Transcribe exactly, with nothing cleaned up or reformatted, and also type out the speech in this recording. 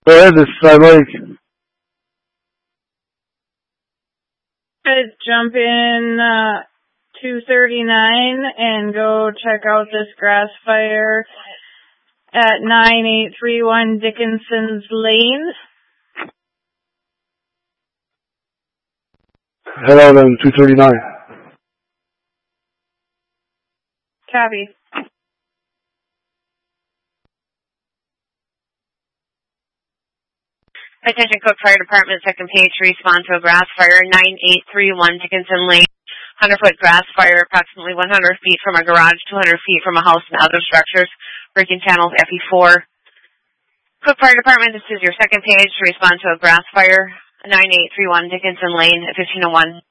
Go ahead, this is Side Lake. I'd jump in uh, two thirty-nine and go check out this grass fire at nine eight three one Dickinson's Lane. Head out on two thirty-nine. Copy. Attention Cook Fire Department, second page, respond to a grass fire, nine eight three one Dickinson Lane. one hundred foot grass fire, approximately one hundred feet from a garage, two hundred feet from a house and other structures. Breaking channels F E four. Cook Fire Department, this is your second page to respond to a grass fire, nine eight three one Dickinson Lane at fifteen oh one.